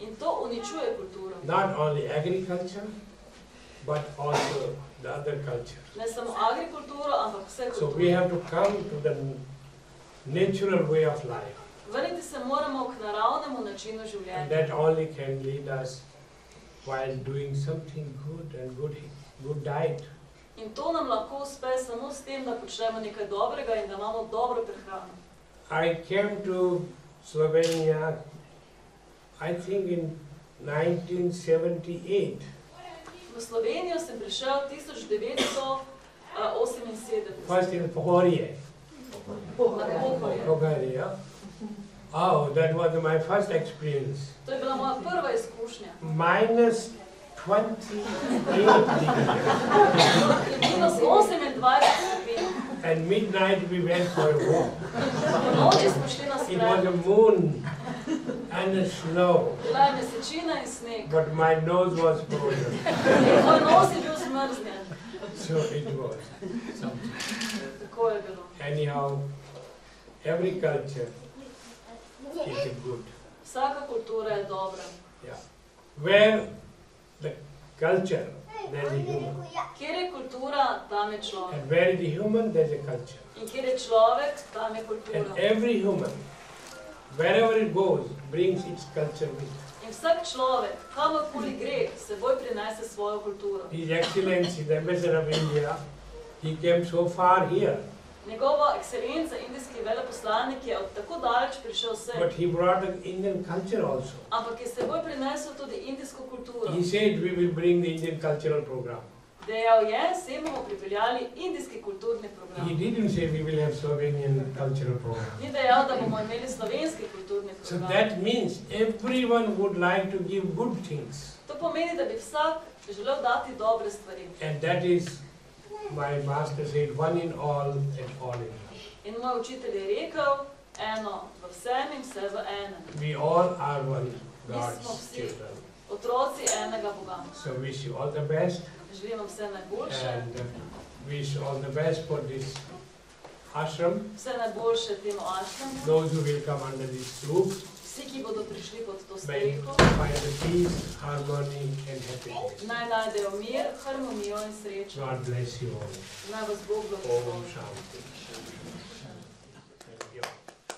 In to uničuje kulturo. Not only agriculture, but also the other culture. Ne samo agrikulturo, ampak vse So kulture. we have to come to the natural way of life. Vrniti se moramo k naravnemu načinu And življenja. that only can lead us while doing something good and good diet. In to nam lahko uspe samo s tem, da počnemo nekaj dobrega in da imamo dobro prehrano. I came to Slovenia, I think in 1978. V Slovenijo sem prišel 1978. First in Pohorje. Na Pohorje. Pohorje. Oh, that was my first experience. To je bila moja prva izkušnja. Minus 28 degrees. Minus 28 stopinj. And midnight we went for a walk. Noči smo šli na It was a sprehod. moon and a snow, Bila je mesečina in sneg. but my nose was frozen. In moj nos je bil zmrznjen. So it was something. Tako je bilo. Anyhow, every culture is good. Vsaka kultura je dobra. Yeah. Where the culture, there's a human. Kjer je kultura, tam je človek. And where is the human, there's a culture. In kjer je človek, tam je And kultura. every human, wherever it goes, brings its culture with it. In vsak človek, kamorkoli gre, s seboj prinese svojo kulturo. His Excellency, the Ambassador of India, he came so far here, Njegova ekscelenca, indijski veleposlanik, je od tako daleč prišel sem, but he brought the Indian culture also. ampak je s seboj prinesel tudi indijsko kulturo. He said we will bring the Indian cultural program. Dejal je, sem bomo pripeljali indijski kulturni program. He didn't say we will have Slovenian cultural program. Ni dejal, da bomo imeli slovenski kulturni So program. that means everyone would like to give good things. To pomeni, da bi vsak želel dati dobre stvari. And that is, my master said, one in all and all in one. In moj učitelj je rekel, eno v vsem in vse v enem. We all are one Mi smo God's vsi children. otroci enega Boga. So wish you all the best, Želim vam vse najboljše, and wish all the best for this ashram. vse najboljše temu ašramu. Those who will come under this roof, Vsi, ki bodo prišli pod to may streho, find the peace, harmony, and happiness. naj najdejo mir, harmonijo in srečo. God bless you all. Naj vas Bog Om blagoslovi. Shanti. Thank you.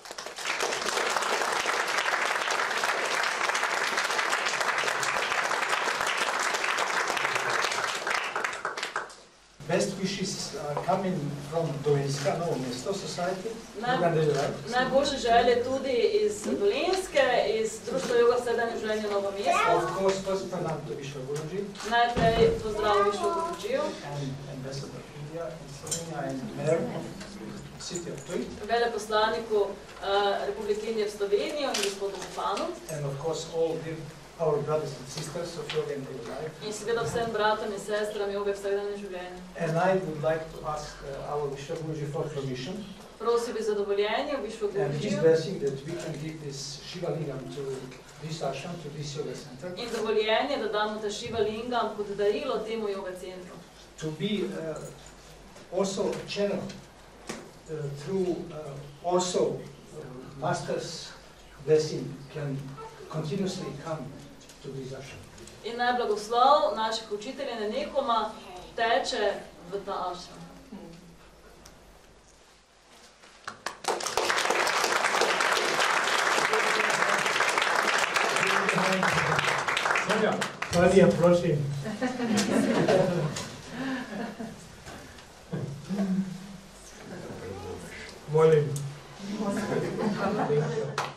Best wishes are coming from Dolenjska Novo Mesto Society. Naj- Program that you like. Najboljše želje tudi iz Dolenjske, iz Društva Yoga Vsakdanje življenje Novo mesto. Of course, first pranam to Vishwa Guruji Najprej pozdrav Višvo Guružiju, and Ambassador of India in Slovenia and Mayor of City of Tui. veleposlaniku Republike Indije v Slovenijo in gospodu Županu. And of course, all our brothers and sisters of Yoga and Daily Life. In seveda vsem bratom in sestram Yoga Vsakdanje življenje. And I would like to ask our Vishwa Guruji for permission Prosil bi za dovoljenje v Višvo and his Guružiju blessing that we can give this Shiva Lingam to this ashram, to this yoga center, in dovoljenje, da damo ta Shiva Lingam kot darilo temu yoga centru. to be also a channel through also master's blessing can continuously come to this ashram. In naj blagoslov naših učiteljev nenehoma teče v ta ašram. Sonia, prosim. Molim. Thank you.